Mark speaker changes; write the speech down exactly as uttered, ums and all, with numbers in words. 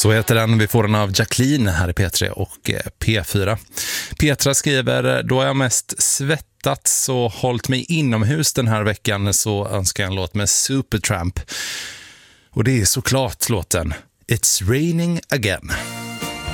Speaker 1: Så heter den. Vi får den av Jacqueline här i P tre och P fyra. Petra skriver, då har jag mest svettats och hållit mig inomhus den här veckan, så önskar jag en låt med Supertramp. Och det är såklart låten It's Raining Again.